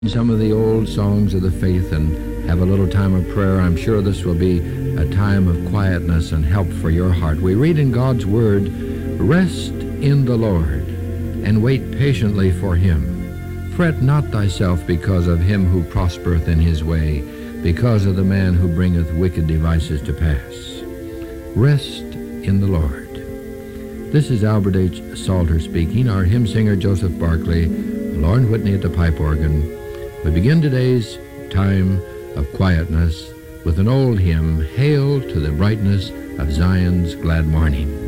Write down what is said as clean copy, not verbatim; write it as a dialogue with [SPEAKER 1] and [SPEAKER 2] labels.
[SPEAKER 1] some of the old songs of the faith and have a little time of prayer. I'm sure this will be a time of quietness and help for your heart. We read in God's Word, "Rest in the Lord, and wait patiently for him. Fret not thyself because of him who prospereth in his way, because of the man who bringeth wicked devices to pass." Rest in the Lord. This is Albert H. Salter speaking. Our hymn singer, Joseph Barclay, Lauren Whitney at the pipe organ. We begin today's time of quietness with an old hymn, "Hail to the Brightness of Zion's Glad Morning."